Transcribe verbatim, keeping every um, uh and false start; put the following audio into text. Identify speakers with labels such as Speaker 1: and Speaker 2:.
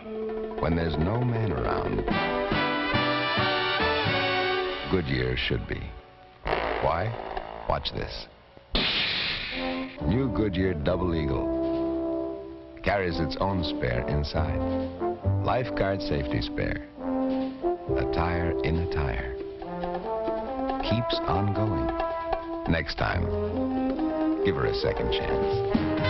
Speaker 1: when there's no man around, Goodyear should be. Why? Watch this. New Goodyear Double Eagle carries its own spare inside. Lifeguard safety spare. A tire in a tire. Keeps on going. Next time, give her a second chance.